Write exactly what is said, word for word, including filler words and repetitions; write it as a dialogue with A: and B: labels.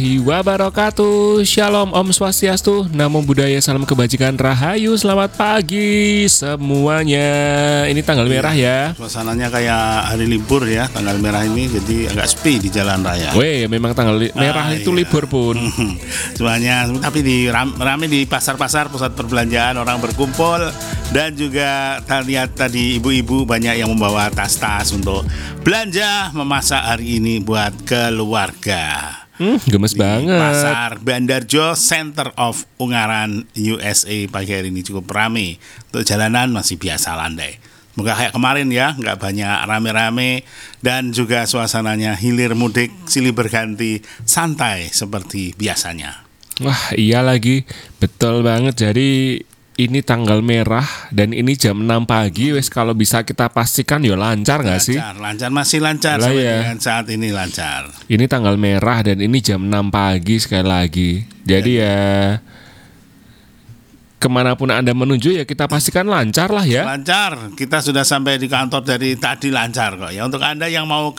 A: Wabarakatuh. Shalom, Om Swastiastu, Namo Buddhaya, salam kebajikan, rahayu, selamat pagi semuanya. Ini tanggal merah ya.
B: Suasananya kayak hari libur ya, tanggal merah ini, jadi agak sepi di jalan raya.
A: Weh, memang tanggal li- merah
B: Ah,
A: itu
B: iya.
A: libur pun.
B: Semuanya, tapi di ram, rame di pasar-pasar, pusat perbelanjaan, orang berkumpul, dan juga kita lihat tadi ibu-ibu banyak yang membawa tas-tas untuk belanja memasak hari ini buat keluarga.
A: Hmm, gemes
B: Di
A: banget.
B: Pasar Bandarjo Center of Ungaran U S A pagi hari ini cukup ramai. Untuk jalanan masih biasa landai. Semoga kayak kemarin ya, nggak banyak rame-rame, dan juga suasananya hilir mudik silih berganti santai seperti biasanya.
A: Wah, iya lagi. Betul banget. Jadi ini tanggal merah dan ini jam enam pagi. Wes, kalau bisa kita pastikan ya lancar nggak sih?
B: Lancar, lancar masih lancar
A: Lah,
B: sampai
A: ya.
B: dengan saat ini lancar.
A: Ini tanggal merah dan ini jam enam pagi sekali lagi. Jadi ya kemanapun Anda menuju ya kita pastikan lancar lah ya.
B: Lancar, kita sudah sampai di kantor dari tadi lancar kok ya. Untuk Anda yang mau